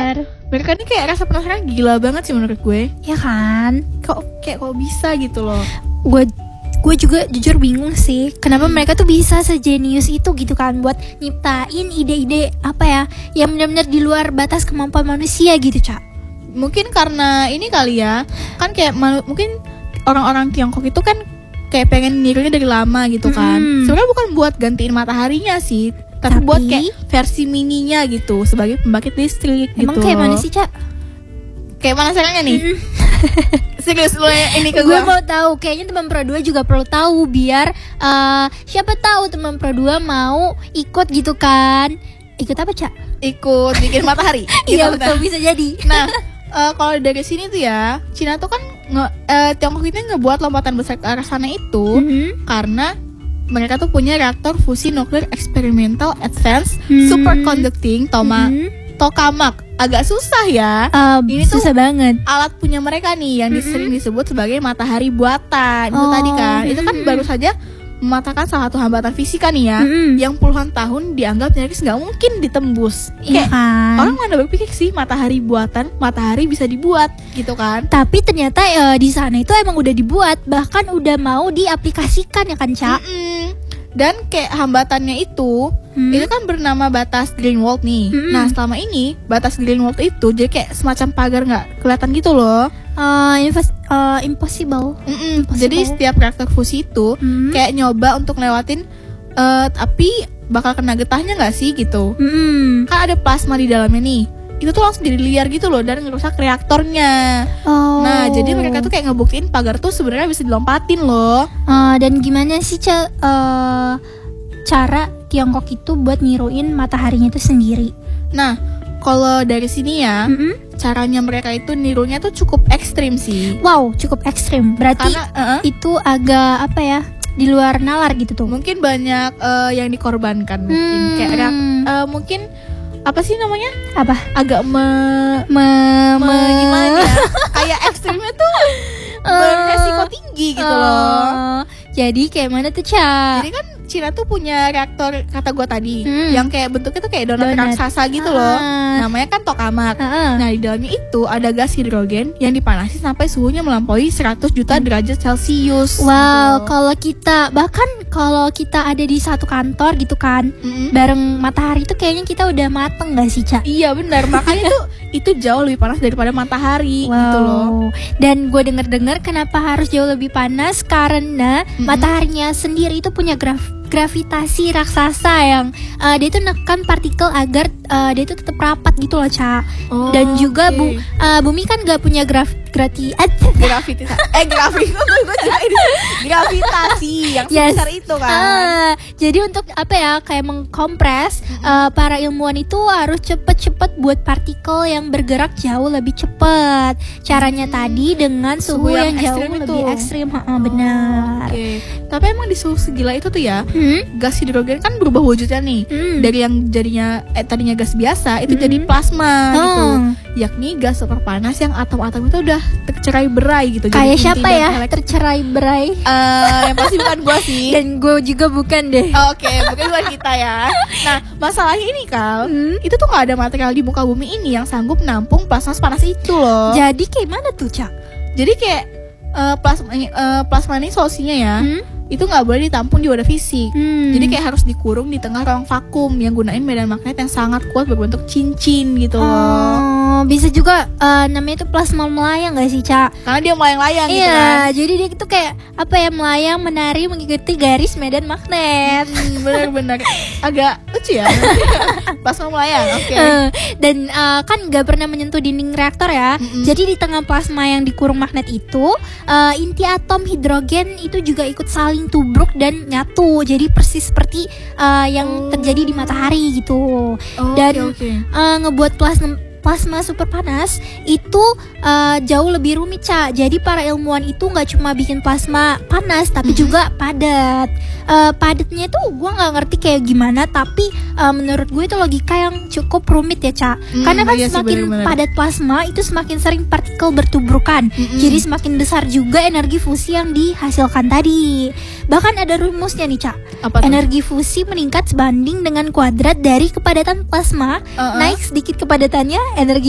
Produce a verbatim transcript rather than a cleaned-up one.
mereka nih kayak rasa penasaran gila banget sih menurut gue. Ya kan? Kok kayak kok bisa gitu loh. Gue gue juga jujur bingung sih kenapa hmm. mereka tuh bisa sejenius itu gitu kan buat nyiptain ide-ide apa ya yang benar-benar di luar batas kemampuan manusia gitu, Cak. Mungkin karena ini kali ya, kan kayak malu, mungkin orang-orang Tiongkok itu kan kayak pengen nirunya dari lama gitu kan. Hmm. Sebenarnya bukan buat gantiin mataharinya sih, tapi, tapi buat kayak versi mininya gitu sebagai pembangkit listrik. Emang gitu. Kayak mana sih, Cak? Kayak mana caranya nih? Serius lo ini ke gue mau tahu. Kayaknya teman Pro dua juga perlu tahu biar uh, siapa tahu teman Pro dua mau ikut gitu kan. Ikut apa, Cak? Ikut bikin matahari. Iya betul, bisa jadi. Nah, uh, kalau dari sini tuh ya, Cina tuh kan nge, uh, Tiongkok itu ngebuat lompatan besar ke arah sana itu mm-hmm. karena mereka tuh punya reaktor fusi nuklir eksperimental advanced mm-hmm. superconducting Toma mm-hmm. tokamak. Agak susah ya. Uh, Ini susah tuh banget. Alat punya mereka nih yang mm-hmm. sering disebut sebagai matahari buatan. Itu oh. tadi kan. Itu kan baru saja mematahkan salah satu hambatan fisika nih ya, mm-hmm. yang puluhan tahun dianggap nyaris nggak mungkin ditembus. Iya kan? Orang mana berpikir sih matahari buatan, matahari bisa dibuat gitu kan? Tapi ternyata e, di sana itu emang udah dibuat, bahkan udah mau diaplikasikan ya kan, Cak? Mm-mm. Dan kayak hambatannya itu, hmm. itu kan bernama batas Greenwald nih. Hmm. Nah selama ini batas Greenwald itu jadi kayak semacam pagar nggak kelihatan gitu loh. Uh, invest, uh, impossible. impossible. Jadi setiap reaktor fusi itu hmm. kayak nyoba untuk lewatin, uh, tapi bakal kena getahnya nggak sih gitu? Hmm. Kan ada plasma di dalamnya nih. Itu tuh langsung jadi liar gitu loh dan ngerusak reaktornya. Oh. Nah jadi mereka tuh kayak ngebuktiin pagar tuh sebenarnya bisa dilompatin loh. Uh, dan gimana sih ca- uh, cara Tiongkok itu buat niruin mataharinya itu sendiri? Nah kalau dari sini ya, mm-hmm. caranya mereka itu nirunya tuh cukup ekstrim sih. Wow, cukup ekstrim. Berarti Karena, uh-uh. itu agak apa ya? Di luar nalar gitu tuh. Mungkin banyak uh, yang dikorbankan mungkin hmm. kayak uh, mungkin apa sih namanya? Apa? Agak me, me, me, me gimana ya? Kayak ekstrimnya tuh beresiko tinggi gitu uh, loh. Jadi kayak mana tuh, Ca? Jadi kan Cina tuh punya reaktor kata gua tadi hmm. yang kayak bentuknya tuh kayak donat, donat. raksasa gitu uh. loh. Namanya kan tokamak. Uh. Nah di dalamnya itu ada gas hidrogen yang dipanasi sampai suhunya melampaui seratus juta derajat Celcius. Wow, gitu. Kalau kita bahkan kalau kita ada di satu kantor gitu kan, mm-hmm. bareng matahari itu kayaknya kita udah mateng gak sih, Ca? Iya benar, makanya tuh itu jauh lebih panas daripada matahari. Wow. Gitu loh. Dan gue denger-dengar kenapa harus jauh lebih panas karena mm-hmm. mataharinya sendiri itu punya graf gravitasi raksasa yang uh, dia itu nekan partikel agar uh, dia itu tetap rapat gitu loh, Ca. Oh, dan juga okay. bu, uh, bumi kan gak punya graf grati gravitasi eh grafik gravitasi yang sebesar yes. itu kan. Uh, jadi untuk apa ya kayak mengkompres mm-hmm. uh, para ilmuwan itu harus cepet-cepet buat partikel yang bergerak jauh lebih cepat. Caranya hmm. tadi dengan suhu, suhu yang, yang jauh itu. lebih ekstrim. Ha, oh, benar. Okay. Tapi emang di suhu segila itu tuh ya. Hmm? Gas hidrogen kan berubah wujudnya nih hmm. dari yang jadinya eh, tadinya gas biasa itu hmm. jadi plasma oh. gitu, yakni gas super panas yang atom-atom itu udah tercerai berai gitu. Kayak siapa ya elekt- tercerai berai? Uh, yang pasti bukan gua sih. Dan gua juga bukan deh. Oh, Oke, okay. bukan bukan kita ya. Nah masalahnya ini Kal, hmm? itu tuh nggak ada material di muka bumi ini yang sanggup nampung plasma sepanas itu loh. Jadi kayak mana tuh, Cak? Jadi kayak uh, plasma uh, plasma ini solusinya ya. Hmm? Itu nggak boleh ditampung di wadah fisik. Hmm. Jadi kayak harus dikurung di tengah ruang vakum yang gunain medan magnet yang sangat kuat berbentuk cincin gitu loh. Oh, bisa juga uh, namanya itu plasma melayang nggak sih, Ca? Karena dia melayang-layang gitu iya, kan. Jadi dia itu kayak apa ya, melayang menari mengikuti garis medan magnet. Hmm, benar-benar agak lucu ya. Plasma melayang, oke. Okay. Uh, dan uh, kan nggak pernah menyentuh dinding reaktor ya. Mm-hmm. Jadi di tengah plasma yang dikurung magnet itu, uh, inti atom hidrogen itu juga ikut saling tubruk dan nyatu, jadi persis seperti uh, yang oh. terjadi di matahari gitu. Oh, dan okay, okay. Uh, ngebuat plasma plasma super panas itu uh, jauh lebih rumit, Ca. Jadi para ilmuwan itu nggak cuma bikin plasma panas tapi mm-hmm. juga padat. Uh, padatnya itu gue nggak ngerti kayak gimana, tapi uh, menurut gue itu logika yang cukup rumit ya, Ca. Mm, Karena kan iya semakin sih, padat plasma itu semakin sering partikel bertubrukan. Mm-hmm. Jadi semakin besar juga energi fusi yang dihasilkan tadi. Bahkan ada rumusnya nih, Ca. Energi fusi meningkat sebanding dengan kuadrat dari kepadatan plasma. Uh-uh. Naik sedikit kepadatannya, energi